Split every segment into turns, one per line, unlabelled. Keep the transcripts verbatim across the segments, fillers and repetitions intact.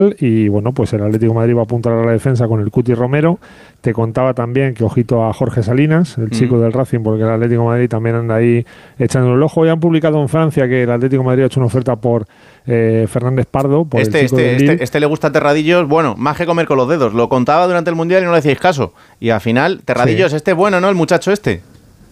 y bueno, pues el Atlético de Madrid va a apuntar a la defensa con el Cuti Romero. Te contaba también que ojito a Jorge Salinas, el chico mm. del Racing, porque el Atlético de Madrid también anda ahí echando el ojo. Ya han publicado en Francia que el Atlético de Madrid ha hecho una oferta por eh, Fernández Pardo, por
este,
el chico
este,
del
este, este le gusta Terradillos, bueno, más que comer con los dedos. Lo contaba durante el Mundial y no le hacíais caso. Y al final, Terradillos, sí. este es bueno, ¿no? El muchacho este.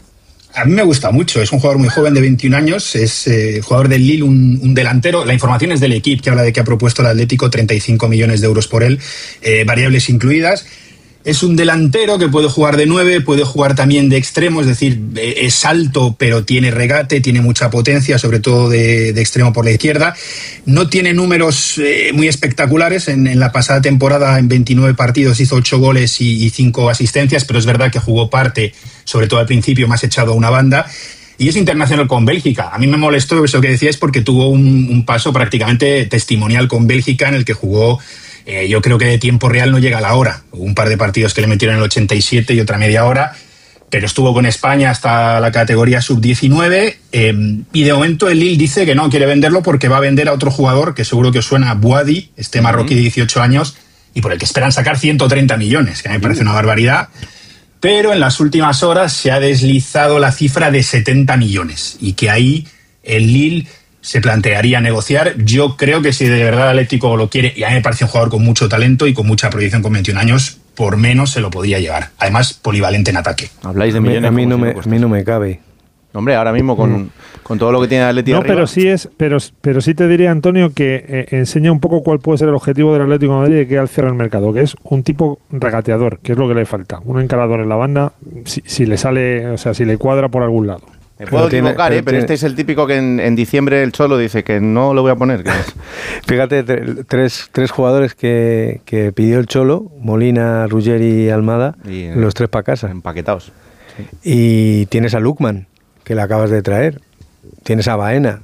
A mí me gusta mucho, es un jugador muy joven de veintiún años, es eh, jugador del Lille, un, un delantero. La información es del equipo que habla de que ha propuesto el Atlético treinta y cinco millones de euros por él, eh, variables incluidas. Es un delantero que puede jugar de nueve, puede jugar también de extremo, es decir, es alto pero tiene regate, tiene mucha potencia, sobre todo de, de extremo por la izquierda. No tiene números eh, muy espectaculares, en, en la pasada temporada en veintinueve partidos hizo ocho goles y, y cinco asistencias, pero es verdad que jugó parte, sobre todo al principio, más echado a una banda. Y es internacional con Bélgica. A mí me molestó eso que decías porque tuvo un, un paso prácticamente testimonial con Bélgica en el que jugó. Eh, yo creo que de tiempo real no llega a la hora. Hubo un par de partidos que le metieron en el ochenta y siete y otra media hora, pero estuvo con España hasta la categoría sub diecinueve eh, y de momento el Lille dice que no quiere venderlo porque va a vender a otro jugador que seguro que os suena, Bouhaddi, este marroquí de dieciocho años, y por el que esperan sacar ciento treinta millones, que a mí me parece una barbaridad. Pero en las últimas horas se ha deslizado la cifra de setenta millones y que ahí el Lille se plantearía negociar. Yo creo que si de verdad el Atlético lo quiere, y a mí me parece un jugador con mucho talento y con mucha proyección con veintiún años, por menos se lo podría llevar. Además, polivalente en ataque.
Habláis de millones.
A mí, no, me, a mí no me cabe.
Hombre, ahora mismo con, mm. con todo lo que tiene el Atlético.
No, arriba. pero sí es, pero, pero sí te diría, Antonio, que eh, enseña un poco cuál puede ser el objetivo del Atlético de Madrid de que al cierre el mercado, que es un tipo regateador, que es lo que le falta. Un encarador en la banda, si, si le sale, o sea, si le cuadra por algún lado.
Me puedo tiene, equivocar, pero, ¿eh? pero tiene... este es el típico que en, en diciembre el Cholo dice que no lo voy a poner. Que es.
Fíjate, tres, tres jugadores que, que pidió el Cholo, Molina, Ruggeri y Almada, y, eh, los tres para casa.
Empaquetados.
Sí. Y tienes a Lukman, que le acabas de traer. Tienes a Baena.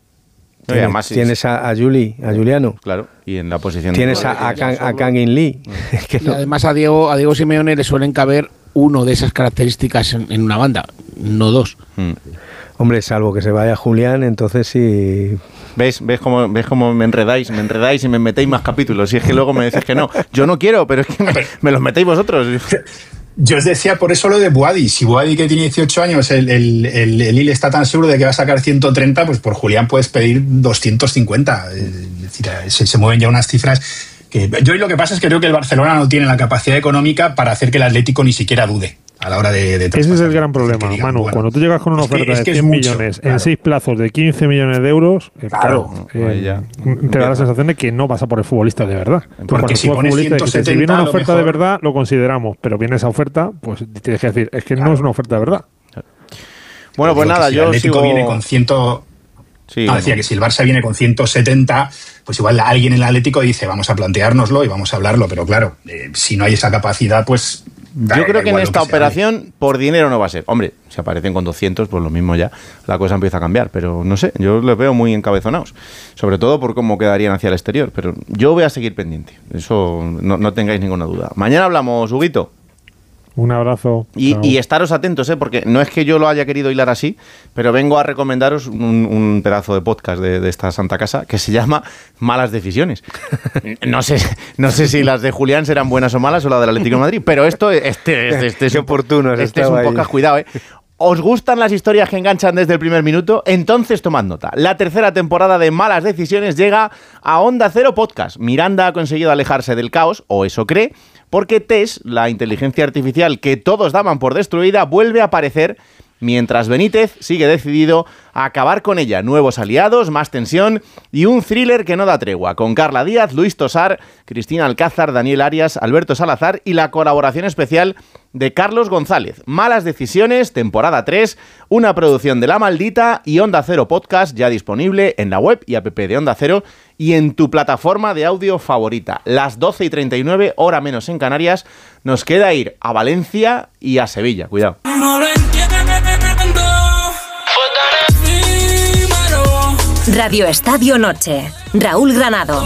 No,
tienes
además,
tienes
sí.
a, a Juli, a Juliano.
Claro, y en la posición...
Tienes
de
a, a, Kang, a Kangin Lee.
que no. Además a Diego, a Diego Simeone le suelen caber uno de esas características en, en una banda, no dos.
Hmm.
Hombre, salvo que se vaya Julián, entonces sí...
¿Ves? ¿Ves cómo, ¿Ves cómo me enredáis? Me enredáis y me metéis más capítulos. Y es que luego me decís que no. Yo no quiero, pero es que me, me los metéis vosotros.
Yo os decía por eso lo de Bouhaddi. Si Bouhaddi, que tiene dieciocho años, el, el, el, el Lille está tan seguro de que va a sacar ciento treinta, pues por Julián puedes pedir doscientos cincuenta. Es decir, se, se mueven ya unas cifras... Que yo lo que pasa es que creo que el Barcelona no tiene la capacidad económica para hacer que el Atlético ni siquiera dude a la hora de, de
ese es el gran problema, digan, Manu. Bueno, cuando tú llegas con una oferta que, es de cien millones claro. en seis plazos de quince millones de euros, eh, claro, claro eh, ya. te da la sensación de que no vas a por el futbolista de verdad.
Porque si pones ciento setenta,
si viene una oferta de verdad, lo consideramos, pero viene esa oferta, pues tienes que decir, es que claro. no es una oferta de verdad.
Bueno, pues nada,
si
yo
el Atlético
sigo...
viene con ciento... Sí, no, decía que si el Barça viene con ciento setenta, pues igual alguien en el Atlético dice, vamos a planteárnoslo y vamos a hablarlo, pero claro, eh, si no hay esa capacidad, pues...
Da, yo creo que en esta que operación por dinero no va a ser. Hombre, si aparecen con doscientos, pues lo mismo ya, la cosa empieza a cambiar, pero no sé, yo los veo muy encabezonados, sobre todo por cómo quedarían hacia el exterior, pero yo voy a seguir pendiente, eso no, no tengáis ninguna duda. Mañana hablamos, Huguito.
Un abrazo.
Y, y estaros atentos, ¿eh? Porque no es que yo lo haya querido hilar así, pero vengo a recomendaros un, un pedazo de podcast de, de esta santa casa que se llama Malas Decisiones. No sé, no sé si las de Julián serán buenas o malas o la del Atlético de Madrid, pero esto este, este, este es,
oportuno,
este es un podcast, cuidado, ¿eh? ¿Os gustan las historias que enganchan desde el primer minuto? Entonces tomad nota. La tercera temporada de Malas Decisiones llega a Onda Cero Podcast. Miranda ha conseguido alejarse del caos, o eso cree, porque Tess, la inteligencia artificial que todos daban por destruida, vuelve a aparecer, mientras Benítez sigue decidido a acabar con ella. Nuevos aliados, más tensión y un thriller que no da tregua, con Carla Díaz, Luis Tosar, Cristina Alcázar, Daniel Arias, Alberto Salazar y la colaboración especial de Carlos González. Malas Decisiones, temporada tres, una producción de La Maldita y Onda Cero Podcast, ya disponible en la web y app de Onda Cero y en tu plataforma de audio favorita. Las doce y treinta y nueve, hora menos en Canarias, nos queda ir a Valencia y a Sevilla. Cuidado.
Radio Estadio Noche. Raúl Granado.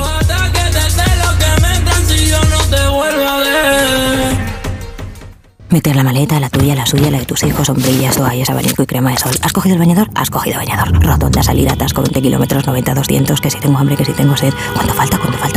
Meter la maleta, la tuya, la suya, la de tus hijos, sombrillas, toallas, abanico y crema de sol. ¿Has cogido el bañador? Has cogido bañador. Rotonda, salida, atasco, veinte kilómetros, noventa, doscientos, que si tengo hambre, que si tengo sed. ¿Cuánto falta? ¿Cuánto falta?